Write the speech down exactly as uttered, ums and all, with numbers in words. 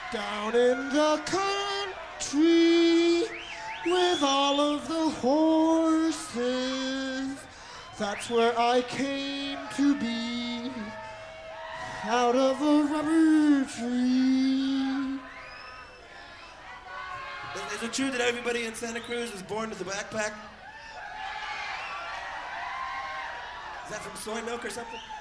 Down in the country with all of the horses, that's where I came to be, out of a rubber tree. Is, is it true that everybody in Santa Cruz is born with a backpack? Is that from soy milk or something?